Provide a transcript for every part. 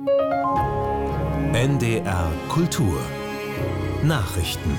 NDR Kultur Nachrichten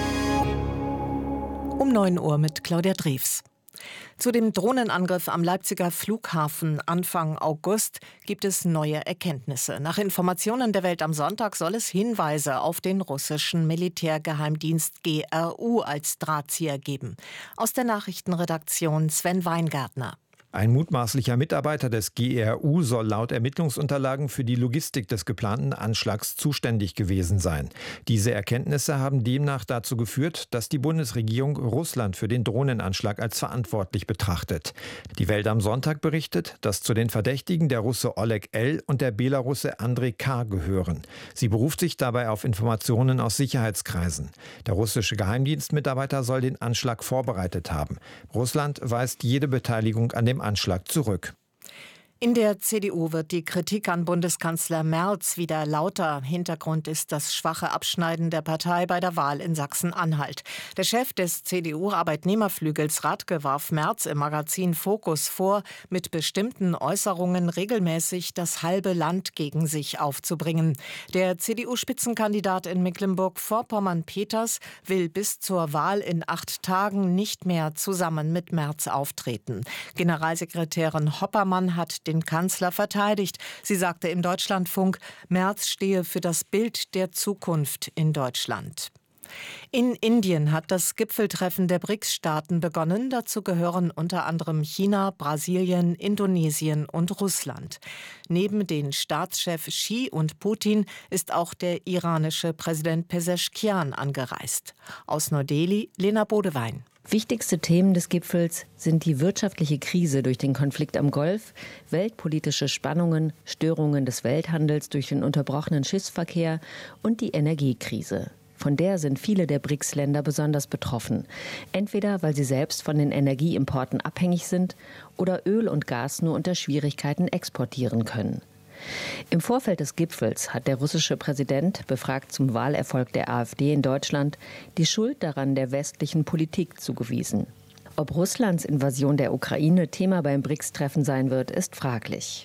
Um 9 Uhr mit Claudia Drews. Zu dem Drohnenangriff am Leipziger Flughafen Anfang August gibt es neue Erkenntnisse. Nach Informationen der Welt am Sonntag soll es Hinweise auf den russischen Militärgeheimdienst GRU als Drahtzieher geben. Aus der Nachrichtenredaktion Sven Weingärtner. Ein mutmaßlicher Mitarbeiter des GRU soll laut Ermittlungsunterlagen für die Logistik des geplanten Anschlags zuständig gewesen sein. Diese Erkenntnisse haben demnach dazu geführt, dass die Bundesregierung Russland für den Drohnenanschlag als verantwortlich betrachtet. Die Welt am Sonntag berichtet, dass zu den Verdächtigen der Russe Oleg L. und der Belarusse Andrei K. gehören. Sie beruft sich dabei auf Informationen aus Sicherheitskreisen. Der russische Geheimdienstmitarbeiter soll den Anschlag vorbereitet haben. Russland weist jede Beteiligung an dem Anschlag zurück. In der CDU wird die Kritik an Bundeskanzler Merz wieder lauter. Hintergrund ist das schwache Abschneiden der Partei bei der Wahl in Sachsen-Anhalt. Der Chef des CDU-Arbeitnehmerflügels Radke warf Merz im Magazin Focus vor, mit bestimmten Äußerungen regelmäßig das halbe Land gegen sich aufzubringen. Der CDU-Spitzenkandidat in Mecklenburg-Vorpommern Peters will bis zur Wahl in 8 Tagen nicht mehr zusammen mit Merz auftreten. Generalsekretärin Hoppermann hat den Kanzler verteidigt. Sie sagte im Deutschlandfunk, Merz stehe für das Bild der Zukunft in Deutschland. In Indien hat das Gipfeltreffen der BRICS-Staaten begonnen. Dazu gehören unter anderem China, Brasilien, Indonesien und Russland. Neben den Staatschef Xi und Putin ist auch der iranische Präsident Pezeschkian angereist. Aus Neu-Delhi, Lena Bodewein. Wichtigste Themen des Gipfels sind die wirtschaftliche Krise durch den Konflikt am Golf, weltpolitische Spannungen, Störungen des Welthandels durch den unterbrochenen Schiffsverkehr und die Energiekrise. Von der sind viele der BRICS-Länder besonders betroffen. Entweder weil sie selbst von den Energieimporten abhängig sind oder Öl und Gas nur unter Schwierigkeiten exportieren können. Im Vorfeld des Gipfels hat der russische Präsident, befragt zum Wahlerfolg der AfD in Deutschland, die Schuld daran der westlichen Politik zugewiesen. Ob Russlands Invasion der Ukraine Thema beim BRICS-Treffen sein wird, ist fraglich.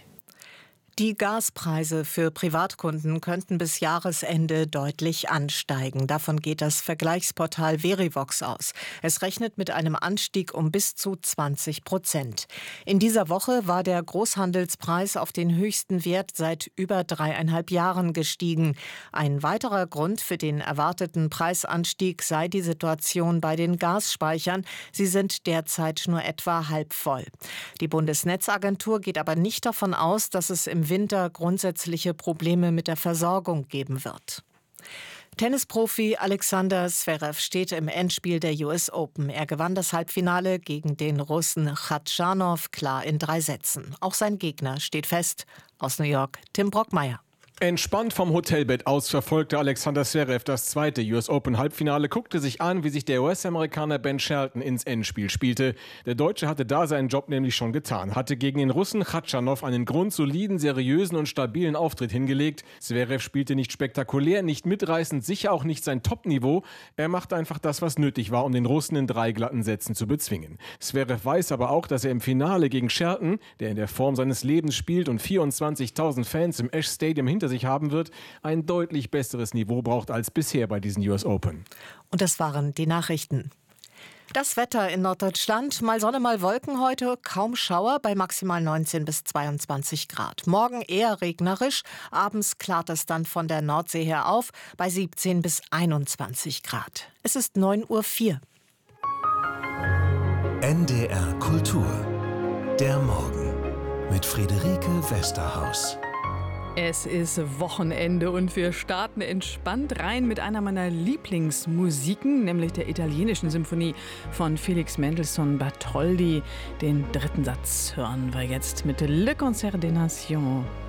Die Gaspreise für Privatkunden könnten bis Jahresende deutlich ansteigen. Davon geht das Vergleichsportal Verivox aus. Es rechnet mit einem Anstieg um bis zu 20%. In dieser Woche war der Großhandelspreis auf den höchsten Wert seit über 3,5 Jahren gestiegen. Ein weiterer Grund für den erwarteten Preisanstieg sei die Situation bei den Gasspeichern. Sie sind derzeit nur etwa halb voll. Die Bundesnetzagentur geht aber nicht davon aus, dass es im Winter grundsätzliche Probleme mit der Versorgung geben wird. Tennisprofi Alexander Zverev steht im Endspiel der US Open. Er gewann das Halbfinale gegen den Russen Khachanov klar in 3 Sätzen. Auch sein Gegner steht fest. Aus New York, Tim Brockmeier. Entspannt vom Hotelbett aus verfolgte Alexander Zverev das zweite US Open Halbfinale, guckte sich an, wie sich der US-Amerikaner Ben Shelton ins Endspiel spielte. Der Deutsche hatte da seinen Job nämlich schon getan, hatte gegen den Russen Khachanov einen grundsoliden, seriösen und stabilen Auftritt hingelegt. Zverev spielte nicht spektakulär, nicht mitreißend, sicher auch nicht sein Top-Niveau. Er machte einfach das, was nötig war, um den Russen in 3 glatten Sätzen zu bezwingen. Zverev weiß aber auch, dass er im Finale gegen Shelton, der in der Form seines Lebens spielt und 24.000 Fans im Ash Stadium hinter sich haben wird, ein deutlich besseres Niveau braucht als bisher bei diesen US Open. Und das waren die Nachrichten. Das Wetter in Norddeutschland, mal Sonne, mal Wolken heute, kaum Schauer bei maximal 19 bis 22 Grad. Morgen eher regnerisch, abends klart es dann von der Nordsee her auf bei 17 bis 21 Grad. Es ist 9:04 Uhr. NDR Kultur Der Morgen mit Friederike Westerhaus. Es ist Wochenende und wir starten entspannt rein mit einer meiner Lieblingsmusiken, nämlich der italienischen Symphonie von Felix Mendelssohn Bartholdy. Den 3. Satz hören wir jetzt mit Le Concert des Nations.